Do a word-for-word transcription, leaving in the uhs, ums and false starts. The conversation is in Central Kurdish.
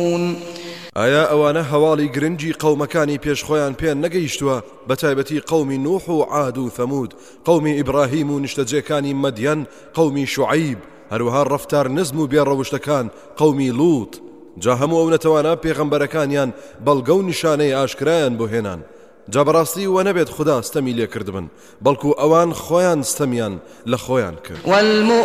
ئایا ئەوانە هەواڵی گرنگی قەومەکانی پێشخۆیان پێ نەگەیشتووە بەتایبەتی قەومی نوح و عاد و ثەمود، قەومی ئیبراهیم و نیشتەجێکانی مەدیەن، قەومی شوعەیب، هەروەها ڕەفتار نزم و بێڕەوشتەکان قەومی لووط؟ جا هەموو ئەو نەتەوانە پێغەمبەرەکانیان بەڵگە و نیشانەی ئاشکرایان بۆ هێنان. جا بەڕاستی وە نەبێت خوددا ستەمی لێ کردبن، بەڵکو ئەوان خۆیان ستەمیان لە خۆیان کرد.